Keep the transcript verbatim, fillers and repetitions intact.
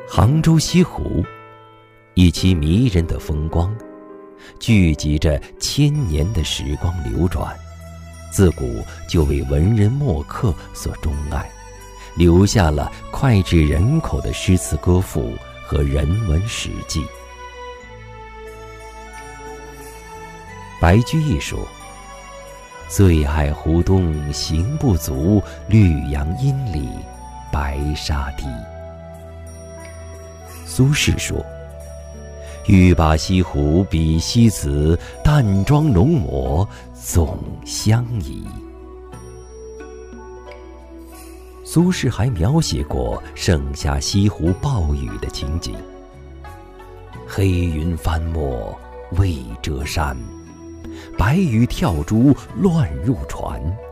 杭州西湖，以其迷人的风光，聚集着千年的时光流转，自古就为文人墨客所钟爱，留下了脍炙人口的诗词歌赋和人文史记。白居易说：“醉爱湖东行不足，绿杨阴里白沙堤。”苏轼说：“欲把西湖比西子，淡妆浓抹总相宜。”苏轼还描写过盛夏西湖暴雨的情景：“黑云翻墨未遮山，白雨跳珠乱入船。